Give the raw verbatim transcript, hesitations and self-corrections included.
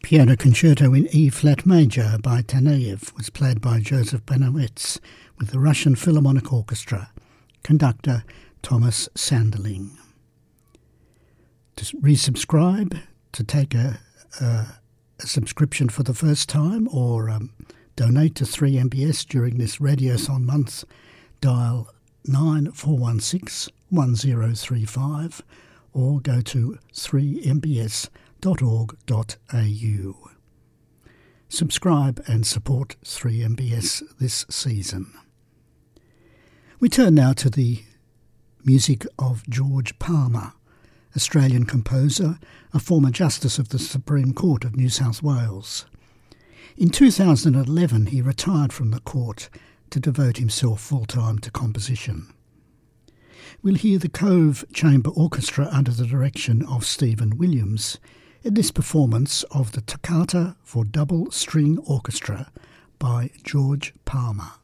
Piano Concerto in E-flat major by Taneyev was played by Joseph Banowetz with the Russian Philharmonic Orchestra, conductor Thomas Sanderling. To resubscribe, to take a, a, a subscription for the first time, or um, donate to three M B S during this Radiothon month, dial nine four one six, one zero three five or go to three m b s dot org dot a u. Subscribe and support three M B S this season. We turn now to the music of George Palmer, Australian composer, a former Justice of the Supreme Court of New South Wales. In two thousand eleven he retired from the court to devote himself full-time to composition. We'll hear the Cove Chamber Orchestra under the direction of Stephen Williams in this performance of the Toccata for Double String Orchestra by George Palmer.